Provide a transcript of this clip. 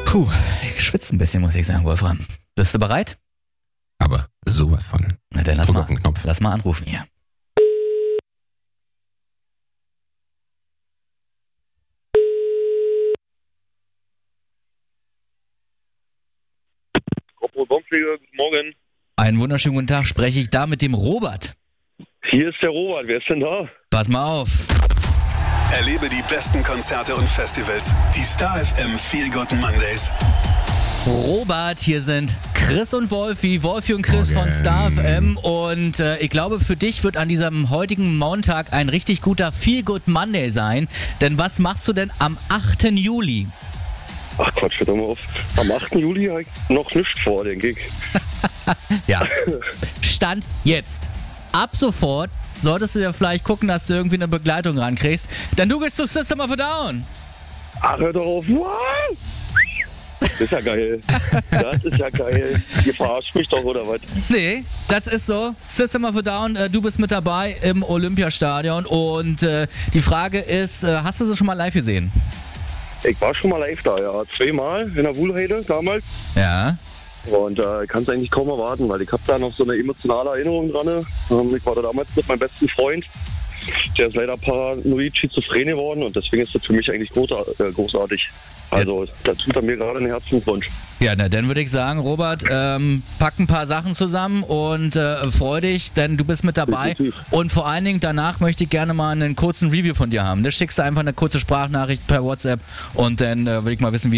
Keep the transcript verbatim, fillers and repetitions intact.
Puh, ich schwitze ein bisschen, muss ich sagen, Wolfram. Bist du bereit? Aber sowas von. Na dann lass Drück mal, auf den Knopf. lass mal anrufen hier. Baupflege, guten Morgen. Einen wunderschönen guten Tag. Spreche ich da mit dem Robert? Hier ist der Robert, wer ist denn da? Pass mal auf. Erlebe die besten Konzerte und Festivals. Die Star F M Feel Good Mondays. Robert, hier sind Chris und Wolfi, Wolfi und Chris von Star F M und äh, ich glaube, für dich wird an diesem heutigen Montag ein richtig guter Feel Good Monday sein, denn was machst du denn am achten Juli? Ach Quatsch, hör doch mal auf. Am achten Juli habe ich noch nichts vor, denke ich. Ja, Stand jetzt. Ab sofort solltest du ja vielleicht gucken, dass du irgendwie eine Begleitung rankriegst, denn du gehst zu System of a Down. Ach, hör doch auf. What? Das ist ja geil. Das ist ja geil. Ihr verarscht mich doch, oder was? Nee, das ist so. System of a Down, äh, du bist mit dabei im Olympiastadion und äh, die Frage ist, äh, hast du sie schon mal live gesehen? Ich war schon mal live da, ja. Zweimal in der Wuhlheide damals. Ja. Und äh, ich kann es eigentlich kaum erwarten, weil ich habe da noch so eine emotionale Erinnerung dran. Ähm, ich war da damals mit meinem besten Freund. Der ist leider paranoid schizophren geworden und deswegen ist das für mich eigentlich großartig. Äh, großartig. Also, da tut er mir gerade einen Herzenswunsch. Ja, na, dann würde ich sagen, Robert, ähm, pack ein paar Sachen zusammen und äh, freu dich, denn du bist mit dabei. Definitiv. Und vor allen Dingen danach möchte ich gerne mal einen kurzen Review von dir haben. Da schickst du einfach eine kurze Sprachnachricht per WhatsApp und dann äh, will ich mal wissen, wie